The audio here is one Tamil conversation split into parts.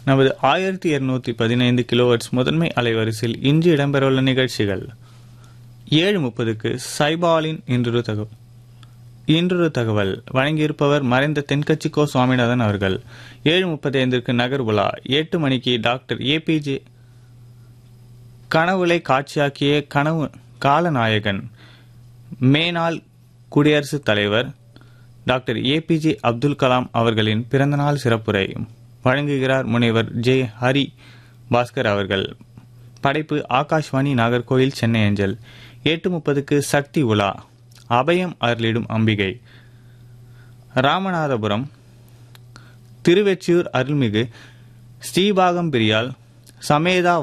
நமது 1215 கிலோஹெர்ட்ஸ் முதன்மை அலைவரிசையில் இன்று இடம்பெறவுள்ள நிகழ்ச்சிகள் 7:30க்கு சைபாலின் இன்றொரு தகவல் வழங்கியிருப்பவர் மறைந்த தென்கட்சி கோ சுவாமிநாதன் அவர்கள். 7:35க்கு நகர் உலா. 8 மணிக்கு டாக்டர் ஏபிஜே கனவுளை காட்சியாக்கிய காலநாயகன் மேனாள் குடியரசுத் தலைவர் டாக்டர் ஏபிஜே அப்துல் கலாம் அவர்களின் பிறந்தநாள் சிறப்புரை வழங்குகிறார் முனைவர் ஜே ஹரி பாஸ்கர் அவர்கள். படைப்பு ஆகாஷ்வாணி நாகர்கோவில் சென்னை அஞ்சல். 8:30க்கு சக்தி உலா. அபயம் அருளிடும் அம்பிகை. ராமநாதபுரம் திருவெற்றியூர் அருள்மிகு ஸ்ரீபாகம் பிரியால் சமேதா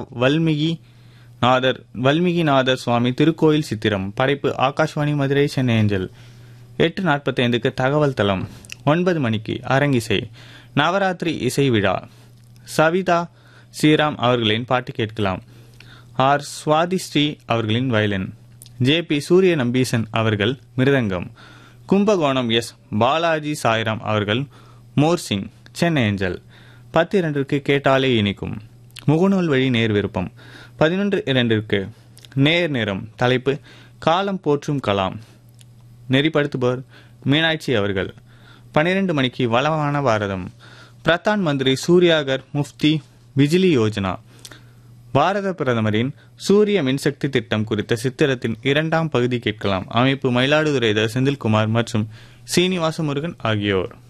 வல்மீகிநாதர் சுவாமி திருக்கோயில் சித்திரம். படைப்பு ஆகாஷ்வாணி மதுரை சென்னை அஞ்சல். 8:45க்கு தகவல் தளம். 9 மணிக்கு அரங்கிசை நவராத்திரி இசை விழா. சவிதா ஸ்ரீராம் அவர்களின் பாட்டு கேட்கலாம். ஆர் சுவாதிஸ்ரீ அவர்களின் வயலின். ஜே.பி. சூரிய நம்பீசன் அவர்கள் மிருதங்கம். கும்பகோணம் எஸ். பாலாஜி சாய்ராம் அவர்கள் மோர்சிங் சென்னை அஞ்சல். 10:02க்கு கேட்டாலே இனிக்கும் முகநூல் வழி நேர் விருப்பம். 11:02க்கு நேர் நேரம். தலைப்பு காலம் போற்றும் கலாம். நெறிப்படுத்துபவர் மீனாட்சி அவர்கள். 12 மணிக்கு வளமான பாரதம். பிரதான் மந்திரி சூர்யாகர் முஃப்தி பிஜிலி யோஜனா. பாரத பிரதமரின் சூரிய மின்சக்தி திட்டம் குறித்த சித்திரத்தின் 2ஆம் பகுதி கேட்கலாம். அமைப்பு மயிலாடுதுறை செந்தில்குமார் மற்றும் சீனிவாச முருகன் ஆகியோர்.